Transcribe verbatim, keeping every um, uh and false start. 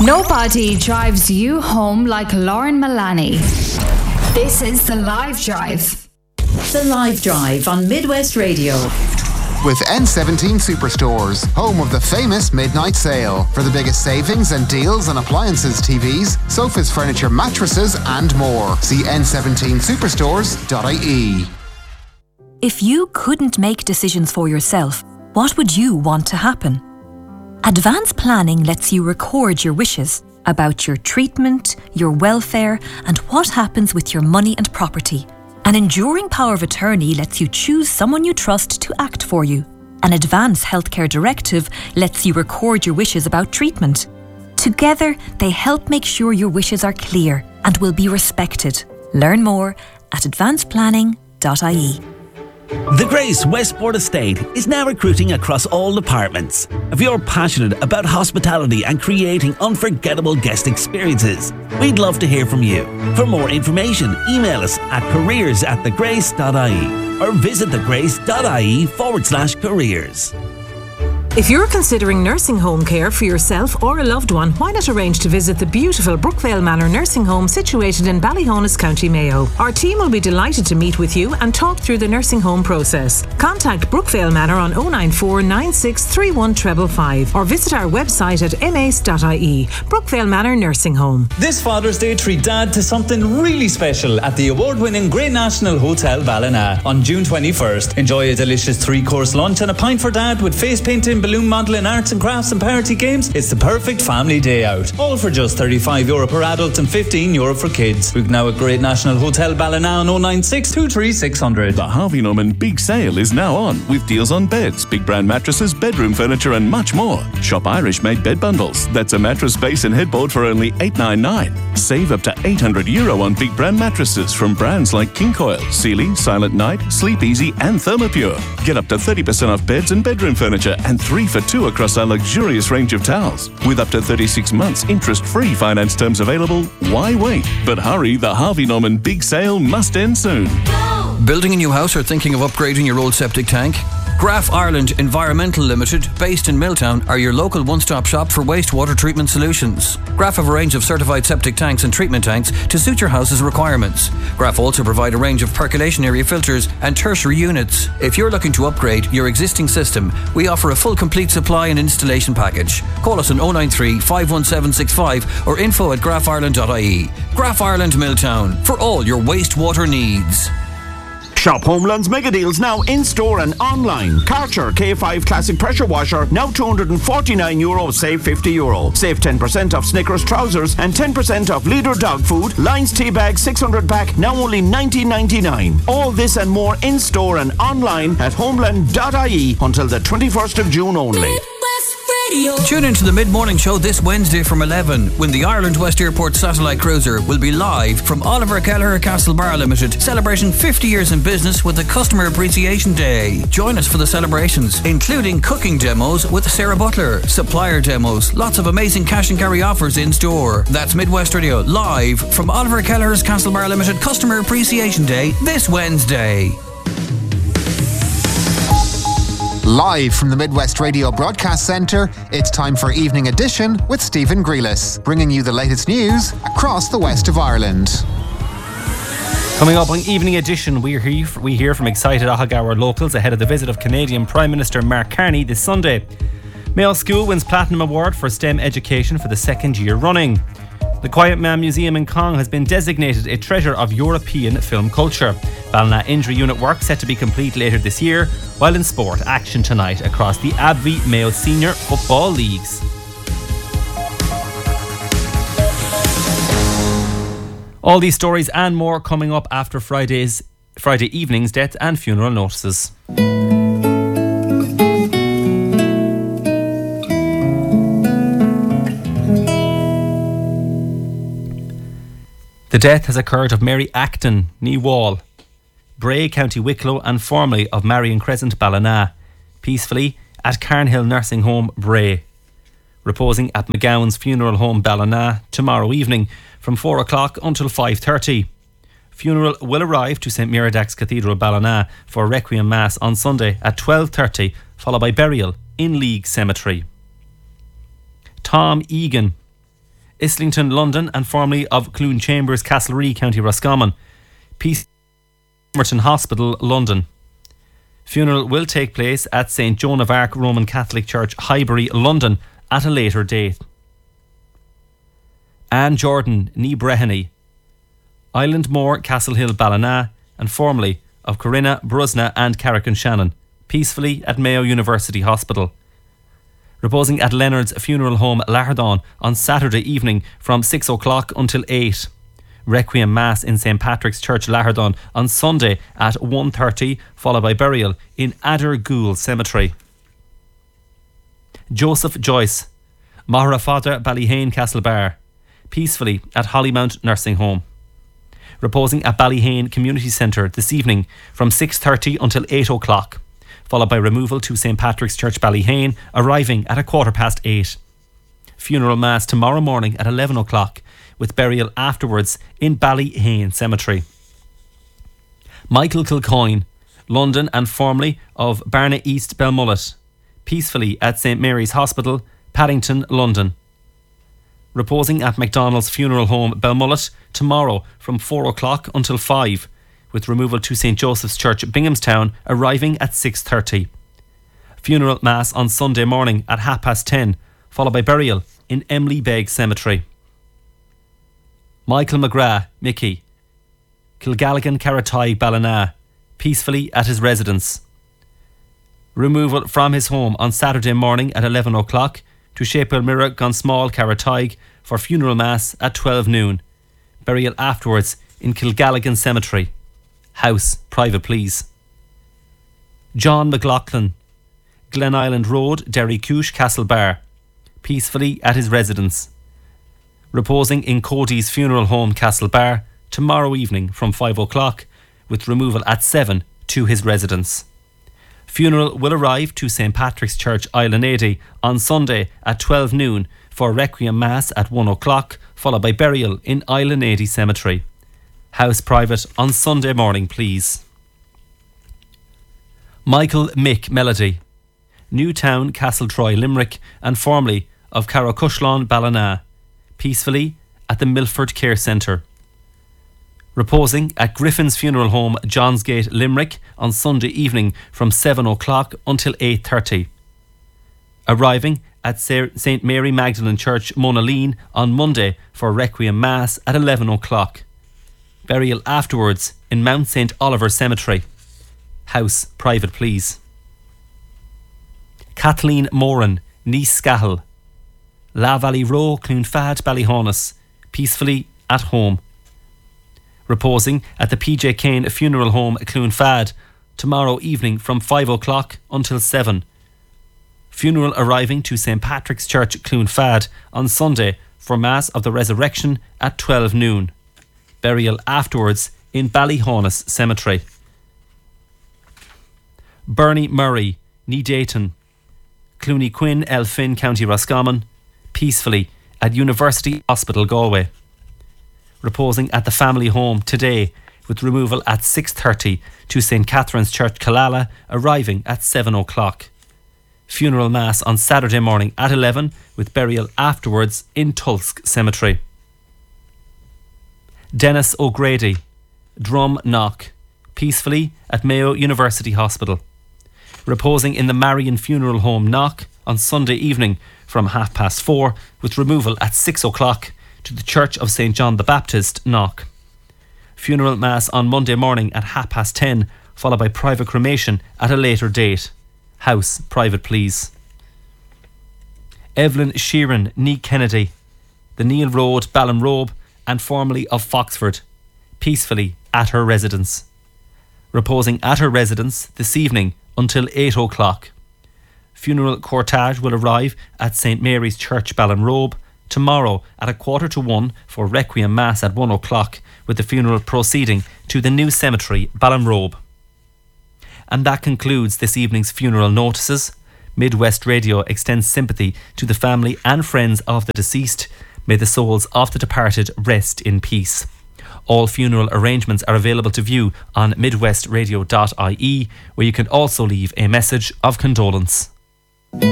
Nobody drives you home like Lauren Milani. This is The Live Drive. The Live Drive on Midwest Radio. With N seventeen Superstores, home of the famous midnight sale. For the biggest savings and deals on appliances, T Vs, sofas, furniture, mattresses and more. See N seventeen superstores dot I E. If you couldn't make decisions for yourself, what would you want to happen? Advanced planning lets you record your wishes about your treatment, your welfare, and what happens with your money and property. An enduring power of attorney lets you choose someone you trust to act for you. An advance healthcare directive lets you record your wishes about treatment. Together, they help make sure your wishes are clear and will be respected. Learn more at advanced planning dot I E. The Grace Westport Estate is now recruiting across all departments. If you're passionate about hospitality and creating unforgettable guest experiences, we'd love to hear from you. For more information, email us at careers at thegrace.ie or visit thegrace.ie forward slash careers. If you're considering nursing home care for yourself or a loved one, why not arrange to visit the beautiful Brookvale Manor Nursing Home situated in Ballyhonus, County Mayo. Our team will be delighted to meet with you and talk through the nursing home process. Contact Brookvale Manor on oh nine four nine six three one five five five or visit our website at m a c e dot I E. Brookvale Manor Nursing Home. This Father's Day, treat Dad to something really special at the award-winning Grey National Hotel Ballina on June twenty-first. Enjoy a delicious three-course lunch and a pint for Dad with face painting, balloon modelling, arts and crafts and party games. It's the perfect family day out. All for just thirty-five euro per adult and fifteen euro for kids. Book now at Great National Hotel Ballina on oh nine six two three six zero zero. The Harvey Norman Big Sale is now on with deals on beds, big brand mattresses, bedroom furniture and much more. Shop Irish made bed bundles. That's a mattress base and headboard for only eight ninety-nine. Save up to eight hundred euro on big brand mattresses from brands like King Coil, Sealy, Silent Night, Sleep Easy and Thermopure. Get up to thirty percent off beds and bedroom furniture and three for two across our luxurious range of towels. With up to thirty-six months interest-free finance terms available, why wait? But hurry, the Harvey Norman Big Sale must end soon. Building a new house or thinking of upgrading your old septic tank? Graf Ireland Environmental Limited, based in Milltown, are your local one-stop shop for wastewater treatment solutions. Graf have a range of certified septic tanks and treatment tanks to suit your house's requirements. Graf also provide a range of percolation area filters and tertiary units. If you're looking to upgrade your existing system, we offer a full complete supply and installation package. Call us on oh nine three, five one seven six five or info at graf ireland dot I E. Graf Ireland Milltown, for all your wastewater needs. Shop Homeland's mega deals now in store and online. Karcher K five Classic Pressure Washer now two hundred forty-nine euro, save fifty euro. Save ten percent off Snickers trousers and ten percent off Leader dog food. Lions tea bag six hundred pack now only nineteen ninety-nine. All this and more in store and online at homeland dot I E until the twenty-first of June only. Tune into the mid-morning show this Wednesday from eleven when the Ireland West Airport Satellite Cruiser will be live from Oliver Kelleher Castlebar Limited, celebrating fifty years in business with the Customer Appreciation Day. Join us for the celebrations, including cooking demos with Sarah Butler, supplier demos, lots of amazing cash and carry offers in store. That's Midwest Radio, live from Oliver Kelleher's Castlebar Limited Customer Appreciation Day this Wednesday. Live from the Midwest Radio Broadcast Centre, it's time for Evening Edition with Stephen Grealis, bringing you the latest news across the west of Ireland. Coming up on Evening Edition, we hear, we hear from excited Ahagawar locals ahead of the visit of Canadian Prime Minister Mark Carney this Sunday. Mayo School wins Platinum Award for STEM education for the second year running. The Quiet Man Museum in Cong has been designated a treasure of European film culture. Ballina Injury Unit work set to be complete later this year, while in sport, action tonight across the A B V Mayo Senior Football Leagues. All these stories and more coming up after Friday's Friday evening's death and funeral notices. The death has occurred of Mary Acton, Nee Wall, Bray, County Wicklow, and formerly of Marion Crescent, Ballina, peacefully at Carnhill Nursing Home, Bray. Reposing at McGowan's Funeral Home, Ballina, tomorrow evening from four o'clock until five thirty. Funeral will arrive to Saint Miradach's Cathedral, Ballina, for Requiem Mass on Sunday at twelve thirty, followed by burial in League Cemetery. Tom Egan. Islington, London, and formerly of Clune Chambers, Castlereagh, County Roscommon. Peace Merton Hospital, London. Funeral will take place at Saint Joan of Arc Roman Catholic Church, Highbury, London, at a later date. Anne Jordan, Ní Breheny, Islandmore, Castle Hill, Ballina, and formerly of Corinna, Brusna and Carrick-on-Shannon, peacefully at Mayo University Hospital. Reposing at Leonard's Funeral Home, Lahardon, on Saturday evening from six o'clock until eight. Requiem Mass in Saint Patrick's Church, Lahardon, on Sunday at one thirty, followed by burial in Adergoole Cemetery. Joseph Joyce, Mahara Fada, Ballyhane, Castlebar, peacefully at Hollymount Nursing Home. Reposing at Ballyhane Community Centre this evening from six thirty until eight o'clock, followed by removal to Saint Patrick's Church, Ballyhane, arriving at a quarter past eight. Funeral Mass tomorrow morning at eleven o'clock, with burial afterwards in Ballyhane Cemetery. Michael Kilcoyne, London, and formerly of Barna East, Belmullet, peacefully at Saint Mary's Hospital, Paddington, London. Reposing at MacDonald's Funeral Home, Belmullet, tomorrow from four o'clock until five, with removal to Saint Joseph's Church, Binghamstown, arriving at six thirty. Funeral Mass on Sunday morning at half past ten, followed by burial in Emily Beg Cemetery. Michael McGrath, Mickey, Kilgalligan, Carrotty, Ballina, peacefully at his residence. Removal from his home on Saturday morning at eleven o'clock to Shapel Mirror, Gunsmall, Carrotty, for funeral mass at twelve noon. Burial afterwards in Kilgalligan Cemetery. House, private please. John McLaughlin, Glen Island Road, Derry Coosh, Castlebar, peacefully at his residence. Reposing in Cody's Funeral Home, Castlebar, tomorrow evening from five o'clock, with removal at seven to his residence. Funeral will arrive to Saint Patrick's Church, Islanady, on Sunday at twelve noon for Requiem Mass at one o'clock, followed by burial in Islanady Cemetery. House private on Sunday morning, please. Michael Mick Melody, Newtown, Castletroy, Limerick, and formerly of Carrocushlon, Ballina, peacefully at the Milford Care Centre. Reposing at Griffin's Funeral Home, Johnsgate, Limerick, on Sunday evening from seven o'clock until eight thirty. Arriving at Saint Mary Magdalene Church, Monaleen, on Monday for Requiem Mass at eleven o'clock. Burial afterwards in Mount Saint Oliver Cemetery. House private please. Kathleen Moran, Niece Scahill, La Valley Row, Cloonfad, Ballyhonus, peacefully at home. Reposing at the P J Kane Funeral Home, Cloonfad, tomorrow evening from five o'clock until seven. Funeral arriving to Saint Patrick's Church, Cloonfad, on Sunday for Mass of the Resurrection at twelve noon. Burial afterwards in Ballyhonus Cemetery. Bernie Murray, Ní Dayton, Clooney Quinn, Elphin, County Roscommon, peacefully at University Hospital, Galway. Reposing at the family home today, with removal at six thirty to Saint Catherine's Church, Killala, arriving at seven o'clock. Funeral Mass on Saturday morning at eleven, with burial afterwards in Tulsk Cemetery. Dennis O'Grady, Drum Knock, peacefully at Mayo University Hospital. Reposing in the Marion Funeral Home, Knock, on Sunday evening from half past four, with removal at six o'clock to the Church of Saint John the Baptist, Knock. Funeral Mass on Monday morning at half past ten, followed by private cremation at a later date. House private please. Evelyn Sheeran, Nee Kennedy, the Neil Road, Ballinrobe, and formerly of Foxford, peacefully at her residence. Reposing at her residence this evening until eight o'clock. Funeral cortege will arrive at Saint Mary's Church, Ballinrobe, tomorrow at a quarter to one for Requiem Mass at one o'clock, with the funeral proceeding to the new cemetery, Ballinrobe. And that concludes this evening's funeral notices. Midwest Radio extends sympathy to the family and friends of the deceased. May the souls of the departed rest in peace. All funeral arrangements are available to view on midwest radio dot I E, where you can also leave a message of condolence.